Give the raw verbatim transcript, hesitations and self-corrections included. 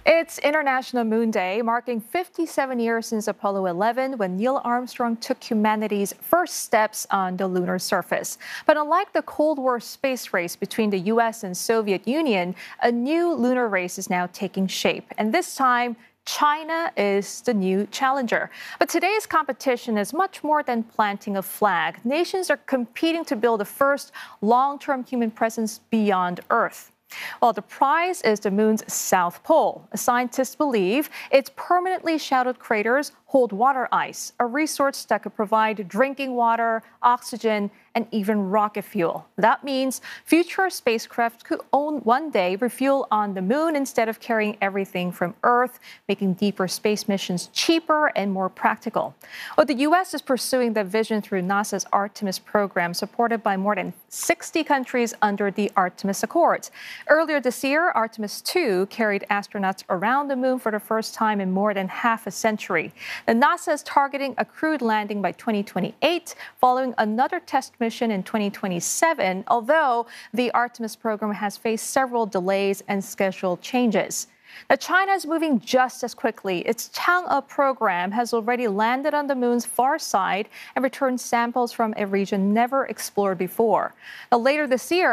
It's International Moon Day, marking fifty-seven years since Apollo eleven when Neil Armstrong took humanity's first steps on the lunar surface. But unlike the Cold War space race between the U S and Soviet Union, a new lunar race is now taking shape. And this time, China is the new challenger. But today's competition is much more than planting a flag. Nations are competing to build the first long-term human presence beyond Earth. Well, the prize is the moon's south pole. Scientists believe its permanently shadowed craters hold water ice, a resource that could provide drinking water, oxygen, and even rocket fuel. That means future spacecraft could own one day refuel on the moon instead of carrying everything from Earth, making deeper space missions cheaper and more practical. Well, the U S is pursuing that vision through NASA's Artemis program, supported by more than sixty countries under the Artemis Accords. Earlier this year, Artemis two carried astronauts around the moon for the first time in more than half a century. The NASA is targeting a crewed landing by twenty twenty-eight, following another test mission in twenty twenty-seven, although the Artemis program has faced several delays and schedule changes. Now, China is moving just as quickly. Its Chang'e program has already landed on the moon's far side and returned samples from a region never explored before. Now, later this year,